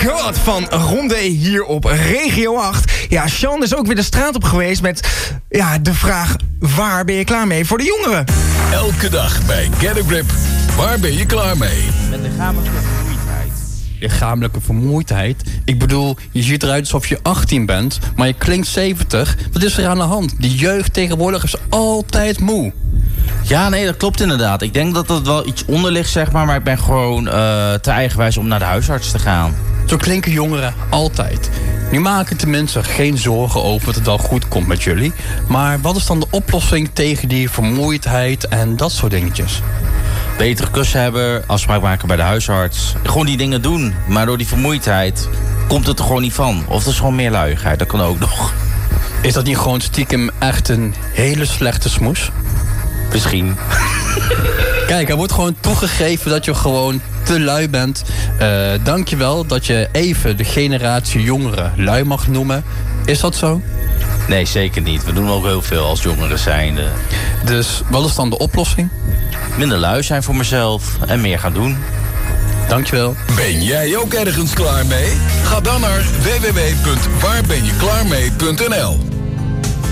God van Rondé hier op Regio 8. Ja, Sean is ook weer de straat op geweest met de vraag: waar ben je klaar mee voor de jongeren? Elke dag bij Get a Grip. Waar ben je klaar mee? Met lichamelijke vermoeidheid. Lichamelijke vermoeidheid? Ik bedoel, je ziet eruit alsof je 18 bent, maar je klinkt 70. Wat is er aan de hand? Die jeugd tegenwoordig is altijd moe. Ja, nee, dat klopt inderdaad. Ik denk dat dat wel iets onder ligt, zeg maar ik ben gewoon te eigenwijs om naar de huisarts te gaan. Zo klinken jongeren altijd. Nu maken tenminste geen zorgen over dat het wel goed komt met jullie. Maar wat is dan de oplossing tegen die vermoeidheid en dat soort dingetjes? Betere kussen hebben, afspraak maken bij de huisarts. Gewoon die dingen doen. Maar door die vermoeidheid komt het er gewoon niet van. Of het is gewoon meer luiigheid, dat kan ook nog. Is dat niet gewoon stiekem echt een hele slechte smoes? Misschien. Kijk, er wordt gewoon toegegeven dat je gewoon te lui bent. Dankjewel dat je even de generatie jongeren lui mag noemen. Is dat zo? Nee, zeker niet. We doen ook heel veel als jongeren zijnde. Dus wat is dan de oplossing? Minder lui zijn voor mezelf en meer gaan doen. Dankjewel. Ben jij ook ergens klaar mee? Ga dan naar www.waarbenjeklaarmee.nl